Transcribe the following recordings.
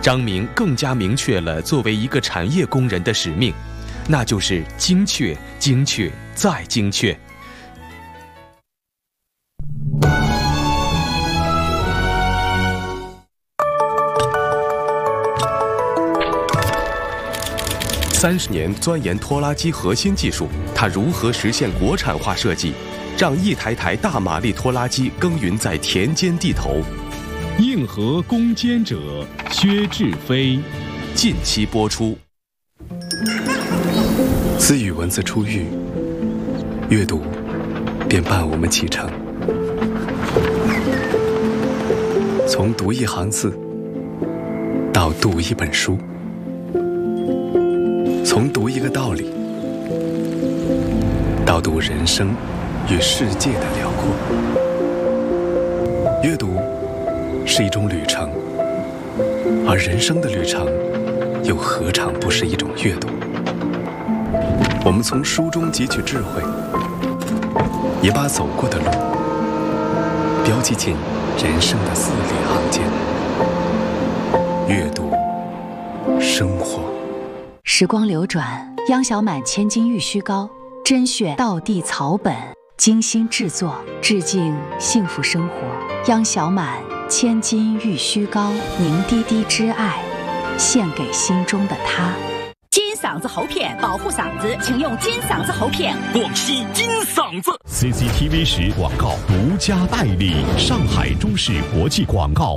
张明更加明确了作为一个产业工人的使命，那就是精确、精确再精确。30年钻研拖拉机核心技术，他如何实现国产化设计，让一台台大马力拖拉机耕耘在田间地头？ 硬核攻坚者薛志飞， 近期播出。 自与文字初遇，阅读便伴我们启程。从读一行字，到读一本书。从读一个道理，到读人生与世界的辽阔。阅读是一种旅程，而人生的旅程又何尝不是一种阅读？我们从书中汲取智慧，也把走过的路标记进人生的字里行间。阅读，生活。 时光流转，央小满千金玉虚膏，甄选道地草本，精心制作，致敬幸福生活。央小满千金玉虚膏，凝滴滴之爱，献给心中的他。 金嗓子喉片保护嗓子，请用金嗓子喉片。 广西金嗓子 CCTV 10广告独家代理，上海中视国际广告。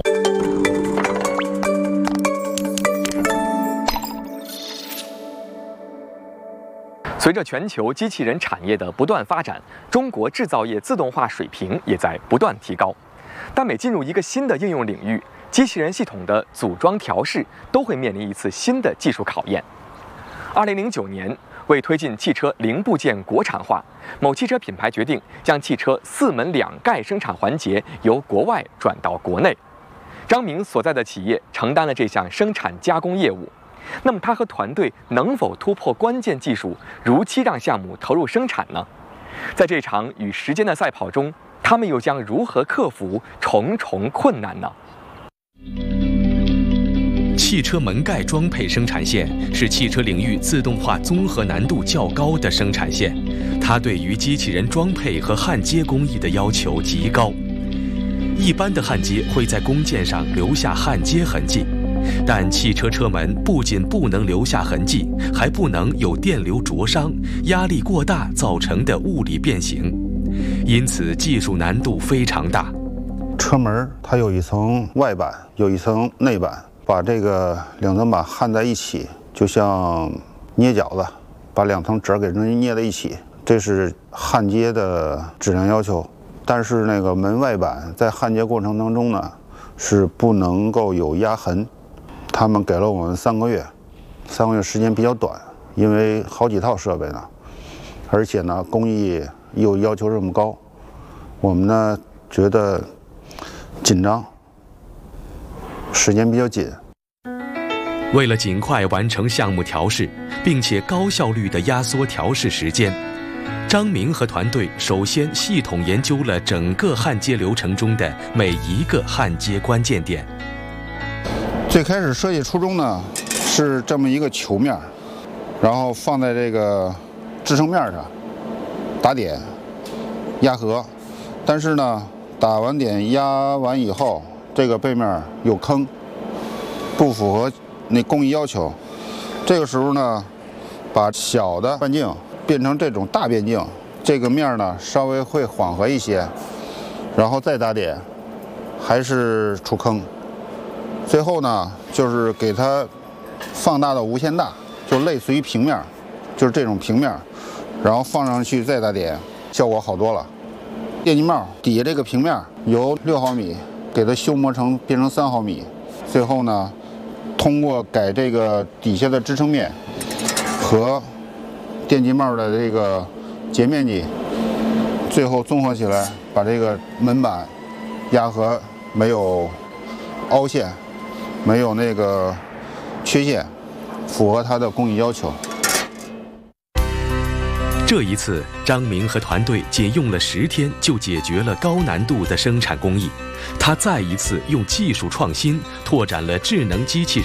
随着全球机器人产业的不断发展，中国制造业自动化水平也在不断提高。但每进入一个新的应用领域，机器人系统的组装调试都会面临一次新的技术考验。2009年，为推进汽车零部件国产化，某汽车品牌决定将汽车4门2盖生产环节由国外转到国内。张明所在的企业承担了这项生产加工业务。那么他和团队能否突破关键技术，如期让项目投入生产呢？在这场与时间的赛跑中，他们又将如何克服重重困难呢？ 汽车门盖装配生产线是汽车领域自动化综合难度较高的生产线，它对于机器人装配和焊接工艺的要求极高。一般的焊接会在工件上留下焊接痕迹，但汽车车门不仅不能留下痕迹，还不能有电流灼伤、压力过大造成的物理变形，因此技术难度非常大。 车门它有一层外板，有一层内板，把这个2层板焊在一起，就像捏饺子，把2层褶给捏在一起，这是焊接的质量要求。但是那个门外板在焊接过程当中呢，是不能够有压痕。他们给了我们3个月，3个月时间比较短，因为好几套设备呢，而且呢工艺又要求这么高，我们呢觉得紧张，时间比较紧。 为了尽快完成项目调试，并且高效率地压缩调试时间，张明和团队首先系统研究了整个焊接流程中的每一个焊接关键点。 最开始设计初衷呢是这么一个球面，然后放在这个支撑面上打点压合，但是呢打完点压完以后，这个背面有坑，不符合那工艺要求。这个时候呢把小的半径变成这种大变径，这个面呢稍微会缓和一些，然后再打点还是出坑。最后呢就是给它放大到无限大，就类似于平面，就是这种平面，然后放上去再打点，效果好多了。电机帽底下这个平面由6毫米给它修磨成变成3毫米，最后呢通过改这个底下的支撑面和电机帽的这个截面积，最后综合起来把这个门板压合没有凹陷，没有那个缺陷，符合它的工艺要求。 这一次，张明和团队仅用了10天就解决了高难度的生产工艺。他再一次用技术创新拓展了智能机器人